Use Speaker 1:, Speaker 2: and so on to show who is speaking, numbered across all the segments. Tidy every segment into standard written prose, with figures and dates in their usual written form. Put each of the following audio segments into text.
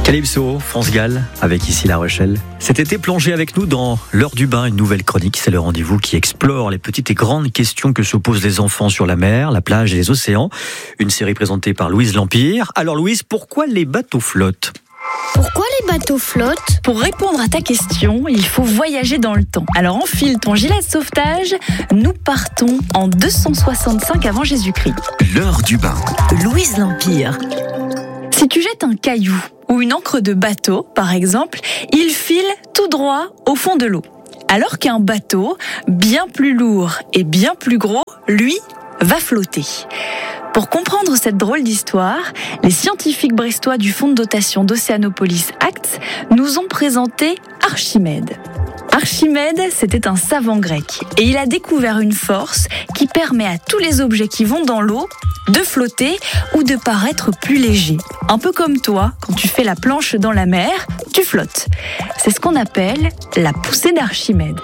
Speaker 1: Calypso, France Gall, avec ici La Rochelle. Cet été, plongez avec nous dans l'heure du bain, une nouvelle chronique. C'est le rendez-vous qui explore les petites et grandes questions que se posent les enfants sur la mer, la plage et les océans. Une série présentée par Louise Lampire. Alors Louise, pourquoi les bateaux flottent ?
Speaker 2: Pourquoi les bateaux flottent ?
Speaker 3: Pour répondre à ta question, il faut voyager dans le temps. Alors enfile ton gilet de sauvetage, nous partons en 265 avant Jésus-Christ.
Speaker 4: L'heure du bain.
Speaker 3: Louise Lampire. Si tu jettes un caillou ou une encre de bateau, par exemple, il file tout droit au fond de l'eau. Alors qu'un bateau, bien plus lourd et bien plus gros, lui, va flotter. Pour comprendre cette drôle d'histoire, les scientifiques brestois du fonds de dotation d'Océanopolis Acts nous ont présenté Archimède. Archimède, c'était un savant grec et il a découvert une force qui permet à tous les objets qui vont dans l'eau de flotter ou de paraître plus légers. Un peu comme toi, quand tu fais la planche dans la mer, tu flottes. C'est ce qu'on appelle la poussée d'Archimède.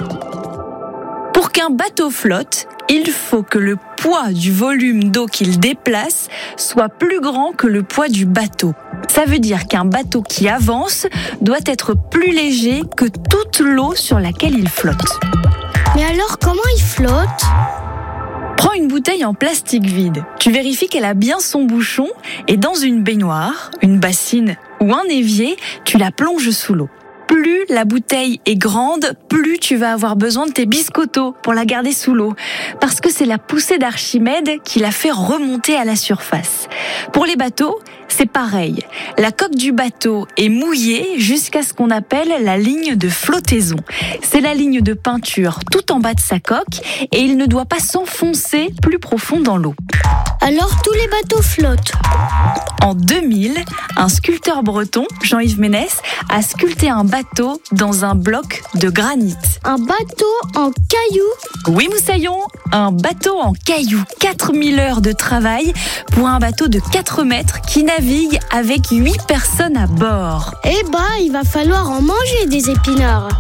Speaker 3: Pour qu'un bateau flotte, il faut que le poids du volume d'eau qu'il déplace soit plus grand que le poids du bateau. Ça veut dire qu'un bateau qui avance doit être plus léger que toute l'eau sur laquelle il flotte.
Speaker 2: Mais alors, comment il flotte ?
Speaker 3: Prends une bouteille en plastique vide. Tu vérifies qu'elle a bien son bouchon et dans une baignoire, une bassine ou un évier, tu la plonges sous l'eau. Plus la bouteille est grande, plus tu vas avoir besoin de tes biscottos pour la garder sous l'eau. Parce que c'est la poussée d'Archimède qui la fait remonter à la surface. Pour les bateaux, c'est pareil. La coque du bateau est mouillée jusqu'à ce qu'on appelle la ligne de flottaison. C'est la ligne de peinture tout en bas de sa coque et il ne doit pas s'enfoncer plus profond dans l'eau.
Speaker 2: Alors tous les bateaux flottent.
Speaker 3: En 2000, un sculpteur breton, Jean-Yves Ménès, a sculpté un bateau dans un bloc de granit.
Speaker 2: Un bateau en cailloux ?
Speaker 3: Oui, Moussaillon, un bateau en cailloux. 4000 heures de travail pour un bateau de 4 mètres qui navigue avec 8 personnes à bord.
Speaker 2: Il va falloir en manger des épinards.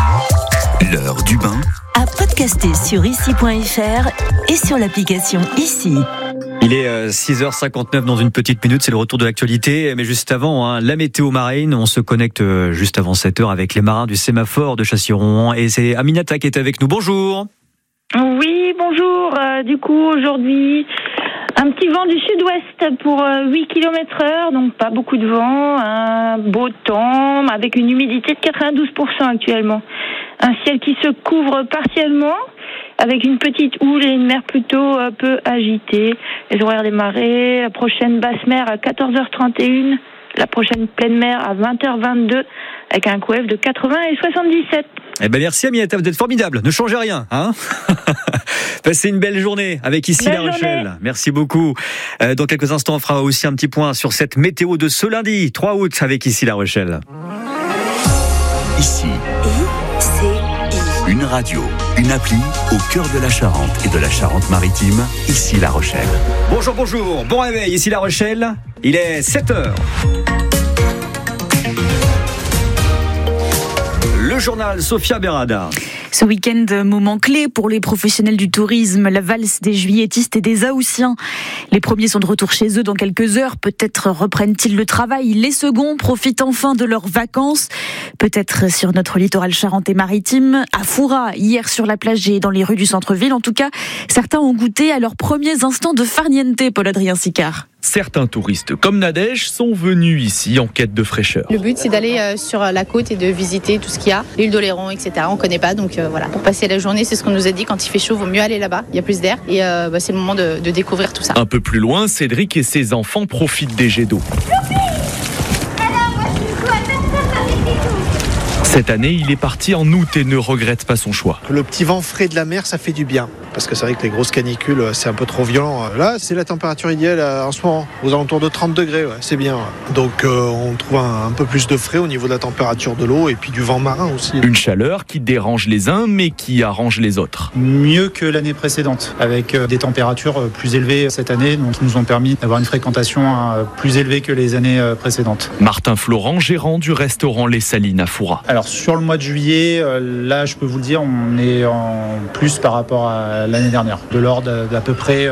Speaker 4: L'heure du bain.
Speaker 5: À podcaster sur ici.fr et sur l'application Ici.
Speaker 1: Il est 6h59 dans une petite minute, c'est le retour de l'actualité. Mais juste avant, la météo marine, on se connecte juste avant 7h avec les marins du sémaphore de Châtillon. Et c'est Aminata qui est avec nous. Bonjour.
Speaker 6: Oui, bonjour. Du coup, aujourd'hui, un petit vent du sud-ouest pour 8 km/h, donc pas beaucoup de vent, un beau temps avec une humidité de 92% actuellement. Un ciel qui se couvre partiellement avec une petite houle et une mer plutôt peu agitée. Les horaires des marées, la prochaine basse mer à 14h31, la prochaine pleine mer à 20h22 avec un QF de 80 et 77.
Speaker 1: Merci Aminata, vous êtes formidable, ne changez rien. Passez une belle journée avec ici La Rochelle. Merci beaucoup. Dans quelques instants, on fera aussi un petit point sur cette météo de ce lundi 3 août avec ici La Rochelle.
Speaker 4: Ici. Une radio, une appli au cœur de la Charente et de la Charente-Maritime, ici La Rochelle.
Speaker 1: Bonjour, bon réveil, ici La Rochelle, il est 7h. Le journal Sophia Berada.
Speaker 3: Ce week-end, moment clé pour les professionnels du tourisme, la valse des juilletistes et des Haussiens. Les premiers sont de retour chez eux dans quelques heures, peut-être reprennent-ils le travail. Les seconds profitent enfin de leurs vacances, peut-être sur notre littoral charentais-maritime, à Foura, hier sur la plage et dans les rues du centre-ville. En tout cas, certains ont goûté à leurs premiers instants de farniente, Paul-Adrien Sicard.
Speaker 7: Certains touristes comme Nadège sont venus ici en quête de fraîcheur.
Speaker 8: Le but, c'est d'aller sur la côte et de visiter tout ce qu'il y a, l'île d'Oléron, etc. On ne connaît pas, donc voilà. Pour passer la journée, c'est ce qu'on nous a dit, quand il fait chaud, il vaut mieux aller là-bas, il y a plus d'air et c'est le moment de découvrir tout ça.
Speaker 7: Un peu plus loin, Cédric et ses enfants profitent des jets d'eau. Cette année, il est parti en août et ne regrette pas son choix.
Speaker 9: Le petit vent frais de la mer, ça fait du bien. Parce que c'est vrai que les grosses canicules, c'est un peu trop violent. Là, c'est la température idéale en ce moment, aux alentours de 30 degrés, c'est bien. Donc on trouve un peu plus de frais au niveau de la température de l'eau et puis du vent marin aussi.
Speaker 7: Une chaleur qui dérange les uns, mais qui arrange les autres.
Speaker 10: Mieux que l'année précédente, avec des températures plus élevées cette année, donc qui nous ont permis d'avoir une fréquentation plus élevée que les années précédentes.
Speaker 7: Martin Florent, gérant du restaurant Les Salines à Foura.
Speaker 10: Alors sur le mois de juillet, là je peux vous le dire, on est en plus par rapport à l'année dernière, de l'ordre d'à peu près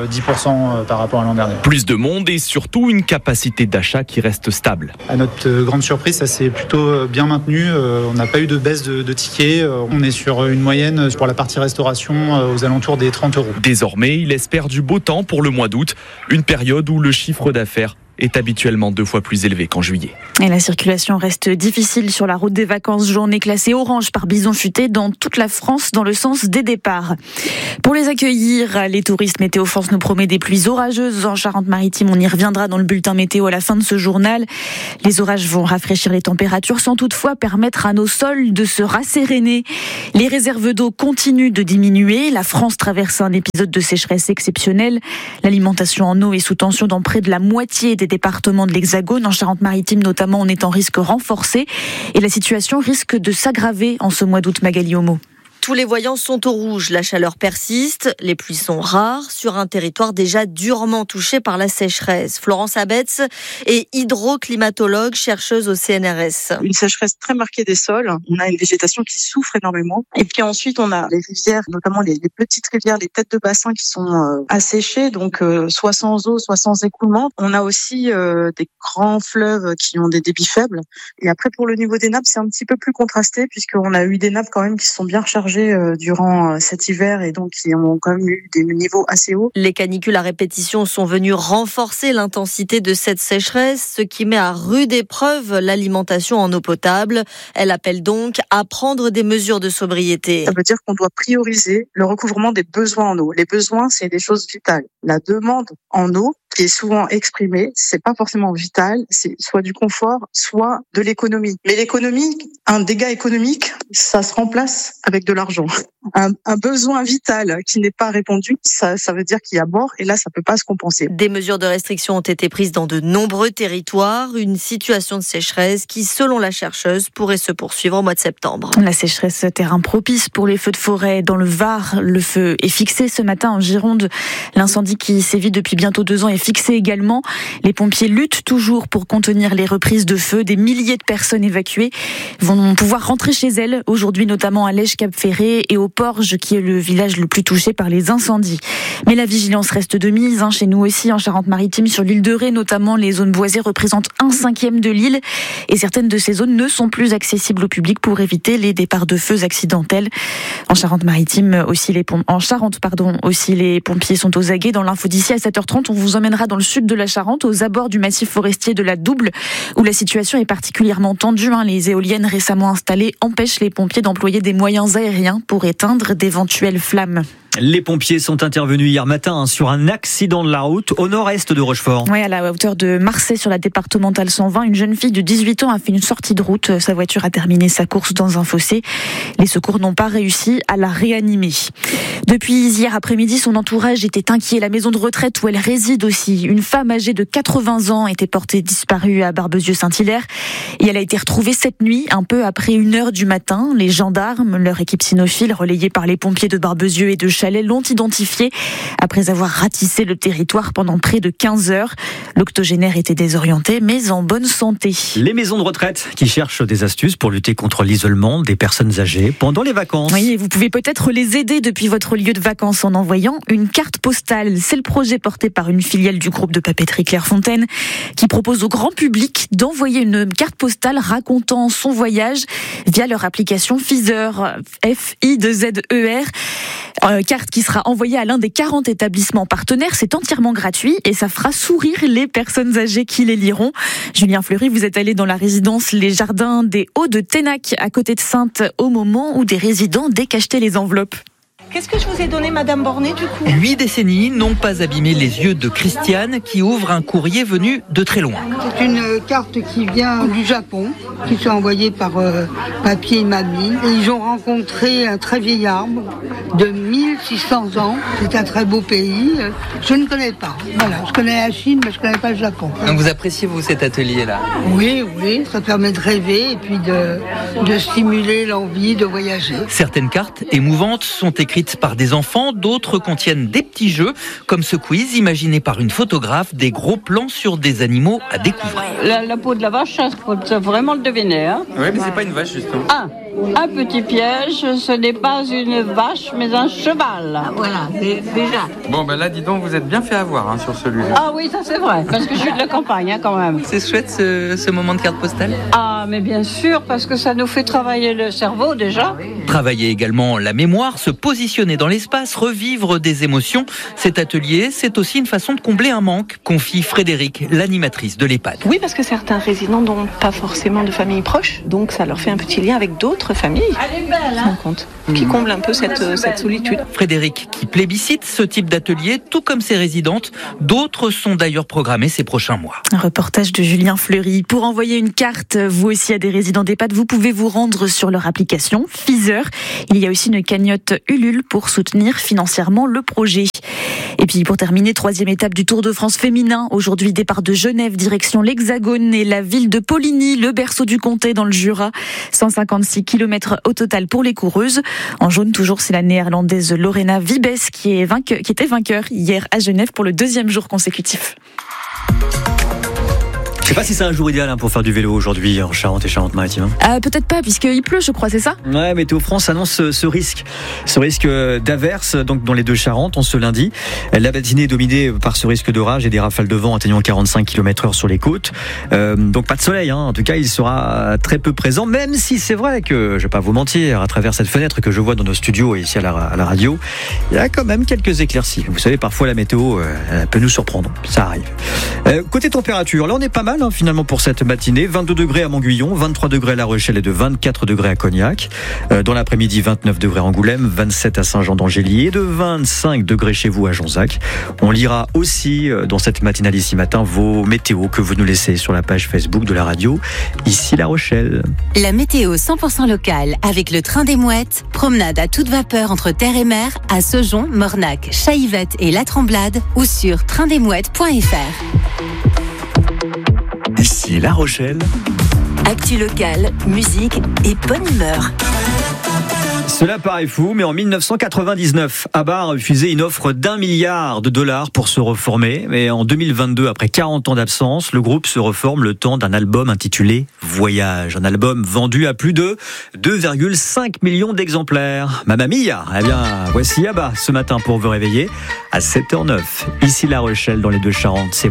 Speaker 10: 10% par rapport à l'an dernier.
Speaker 7: Plus de monde et surtout une capacité d'achat qui reste stable.
Speaker 10: À notre grande surprise, ça s'est plutôt bien maintenu. On n'a pas eu de baisse de tickets. On est sur une moyenne pour la partie restauration aux alentours des 30 €.
Speaker 7: Désormais, il espère du beau temps pour le mois d'août, une période où le chiffre d'affaires est habituellement 2 fois plus élevé qu'en juillet.
Speaker 3: Et la circulation reste difficile sur la route des vacances, journée classée orange par bison futé dans toute la France dans le sens des départs. Pour les accueillir, les touristes, Météo France nous promet des pluies orageuses en Charente-Maritime. On y reviendra dans le bulletin météo à la fin de ce journal. Les orages vont rafraîchir les températures sans toutefois permettre à nos sols de se rasséréner. Les réserves d'eau continuent de diminuer. La France traverse un épisode de sécheresse exceptionnel. L'alimentation en eau est sous tension dans près de la moitié des départements de l'Hexagone. En Charente-Maritime notamment, on est en risque renforcé et la situation risque de s'aggraver en ce mois d'août. Magali Homo.
Speaker 11: Tous les voyants sont au rouge, la chaleur persiste, les pluies sont rares sur un territoire déjà durement touché par la sécheresse. Florence Abetz est hydroclimatologue, chercheuse au CNRS.
Speaker 12: Une sécheresse très marquée des sols, on a une végétation qui souffre énormément. Et puis ensuite, on a les rivières, notamment les petites rivières, les têtes de bassin qui sont asséchées, donc soit sans eau, soit sans écoulement. On a aussi des grands fleuves qui ont des débits faibles. Et après, pour le niveau des nappes, c'est un petit peu plus contrasté puisqu'on a eu des nappes quand même qui sont bien rechargées durant cet hiver et donc qui ont quand même eu des niveaux assez hauts.
Speaker 11: Les canicules à répétition sont venues renforcer l'intensité de cette sécheresse, ce qui met à rude épreuve l'alimentation en eau potable. Elle appelle donc à prendre des mesures de sobriété.
Speaker 12: Ça veut dire qu'on doit prioriser le recouvrement des besoins en eau. Les besoins, c'est des choses vitales. La demande en eau, qui est souvent exprimée, c'est pas forcément vital, c'est soit du confort, soit de l'économie. Mais l'économie, un dégât économique, ça se remplace avec de l'argent. Un besoin vital qui n'est pas répondu, ça veut dire qu'il y a mort et là, ça peut pas se compenser.
Speaker 11: Des mesures de restriction ont été prises dans de nombreux territoires, une situation de sécheresse qui, selon la chercheuse, pourrait se poursuivre au mois de septembre.
Speaker 3: La sécheresse, terrain propice pour les feux de forêt dans le Var. Le feu est fixé ce matin en Gironde. L'incendie qui sévit depuis bientôt 2 ans est fixé également. Les pompiers luttent toujours pour contenir les reprises de feu. Des milliers de personnes évacuées vont pouvoir rentrer chez elles aujourd'hui, notamment à Lège-Cap-Ferré et au Porges, qui est le village le plus touché par les incendies. Mais la vigilance reste de mise, chez nous aussi, en Charente-Maritime, sur l'île de Ré, notamment les zones boisées représentent 1/5 de l'île et certaines de ces zones ne sont plus accessibles au public pour éviter les départs de feux accidentels. En Charente-Maritime aussi, en Charente, aussi les pompiers sont aux aguets. Dans l'info d'ici à 7h30, on vous emmènera dans le sud de la Charente, aux abords du massif forestier de la Double, où la situation est particulièrement tendue. Les éoliennes récemment installées empêchent les pompiers d'employer des moyens aériens pour éteindre d'éventuelles flammes.
Speaker 1: Les pompiers sont intervenus hier matin sur un accident de la route au nord-est de Rochefort.
Speaker 3: Oui, à la hauteur de Marseille, sur la départementale 120, une jeune fille de 18 ans a fait une sortie de route. Sa voiture a terminé sa course dans un fossé. Les secours n'ont pas réussi à la réanimer. Depuis hier après-midi, son entourage était inquiet. La maison de retraite où elle réside aussi, une femme âgée de 80 ans était portée disparue à Barbezieux-Saint-Hilaire et elle a été retrouvée cette nuit, un peu après 1h du matin. Les gendarmes, leur équipe cynophile, relayée par les pompiers de Barbezieux et de Chalais, l'ont identifiée après avoir ratissé le territoire pendant près de 15 heures. L'octogénaire était désorienté, mais en bonne santé.
Speaker 1: Les maisons de retraite qui cherchent des astuces pour lutter contre l'isolement des personnes âgées pendant les vacances.
Speaker 3: Oui, et vous pouvez peut-être les aider depuis votre lieu de vacances en envoyant une carte postale. C'est le projet porté par une filiale du groupe de papeterie Clairefontaine qui propose au grand public d'envoyer une carte postale racontant son voyage via leur application Fizer, F-I-2-Z-E-R. Carte qui sera envoyée à l'un des 40 établissements partenaires. C'est entièrement gratuit et ça fera sourire les personnes âgées qui les liront. Julien Fleury, vous êtes allé dans la résidence Les Jardins des Hauts de Ténac, à côté de Saintes, au moment où des résidents décachetaient les enveloppes.
Speaker 13: Qu'est-ce que je vous ai donné, Madame Bornet, du coup ?
Speaker 14: 8 décennies n'ont pas abîmé les yeux de Christiane, qui ouvre un courrier venu de très loin.
Speaker 15: C'est une carte qui vient du Japon, qui sont envoyées par papier et mamie. Et ils ont rencontré un très vieil arbre de 1600 ans. C'est un très beau pays. Je ne connais pas. Voilà, je connais la Chine, mais je ne connais pas le Japon.
Speaker 14: Donc vous appréciez, vous, cet atelier-là ?
Speaker 15: Oui, ça permet de rêver et puis de stimuler l'envie de voyager.
Speaker 14: Certaines cartes émouvantes sont écrites par des enfants, d'autres contiennent des petits jeux, comme ce quiz imaginé par une photographe, des gros plans sur des animaux à découvrir.
Speaker 16: La peau de la vache, ça faut vraiment le deviner.
Speaker 14: Oui, mais c'est pas une vache, justement.
Speaker 16: Ah, Un petit piège, ce n'est pas une vache, mais un cheval. Voilà, déjà.
Speaker 17: Bon, ben là, dis donc, vous êtes bien fait avoir sur celui-là.
Speaker 16: Ah oui, ça c'est vrai, parce que je suis de la campagne quand même.
Speaker 14: C'est chouette ce moment de carte postale.
Speaker 16: Ah, mais bien sûr, parce que ça nous fait travailler le cerveau déjà.
Speaker 14: Travailler également la mémoire, se positionner dans l'espace, revivre des émotions. Cet atelier, c'est aussi une façon de combler un manque, confie Frédéric, l'animatrice de l'EHPAD.
Speaker 18: Oui, parce que certains résidents n'ont pas forcément de famille proche, donc ça leur fait un petit lien avec d'autres familles.
Speaker 16: Elle est belle, hein ?
Speaker 18: Compte, qui comble un peu cette solitude.
Speaker 14: Frédéric qui plébiscite ce type d'atelier, tout comme ses résidentes. D'autres sont d'ailleurs programmés ces prochains mois.
Speaker 3: Un reportage de Julien Fleury. Pour envoyer une carte, vous aussi, à des résidents d'EHPAD, vous pouvez vous rendre sur leur application Feezer. Il y a aussi une cagnotte Ulule pour soutenir financièrement le projet. Et puis pour terminer, 3e étape du Tour de France féminin. Aujourd'hui, départ de Genève, direction l'Hexagone et la ville de Poligny, le berceau du comté dans le Jura. 156 km au total pour les coureuses. En jaune, toujours, c'est la néerlandaise Lorena Wiebes qui était vainqueur hier à Genève pour le 2e jour consécutif.
Speaker 1: Je sais pas si c'est un jour idéal pour faire du vélo aujourd'hui en Charente et Charente-Maritime.
Speaker 3: Peut-être pas, puisqu'il pleut, je crois, c'est ça ?
Speaker 1: Ouais, Météo France annonce ce risque d'averse donc dans les deux Charentes en ce lundi. La matinée est dominée par ce risque d'orage et des rafales de vent atteignant 45 km/h sur les côtes. Donc pas de soleil, En tout cas, il sera très peu présent, même si c'est vrai que, je vais pas vous mentir, à travers cette fenêtre que je vois dans nos studios et ici à la radio, il y a quand même quelques éclaircies. Vous savez, parfois la météo, elle peut nous surprendre. Ça arrive. Côté température, là on est pas mal finalement pour cette matinée. 22 degrés à Montguillon, 23 degrés à La Rochelle et de 24 degrés à Cognac. Dans l'après-midi, 29 degrés à Angoulême, 27 à Saint-Jean-d'Angély et de 25 degrés chez vous à Jonzac. On lira aussi dans cette matinale ici matin vos météos que vous nous laissez sur la page Facebook de la radio ici La Rochelle.
Speaker 19: La météo 100% locale avec le train des Mouettes. Promenade à toute vapeur entre terre et mer à Saujon, Mornac, Chaillevette et La Tremblade ou sur traindesmouettes.fr.
Speaker 4: Ici La Rochelle.
Speaker 5: Actu locale, musique et bonne humeur.
Speaker 1: Cela paraît fou, mais en 1999, ABBA a refusé une offre d'1 milliard de dollars pour se reformer. Mais en 2022, après 40 ans d'absence, le groupe se reforme le temps d'un album intitulé Voyage. Un album vendu à plus de 2,5 millions d'exemplaires. Mamma mia! Eh bien, voici ABBA ce matin pour vous réveiller à 7h09. Ici La Rochelle, dans les deux Charentes.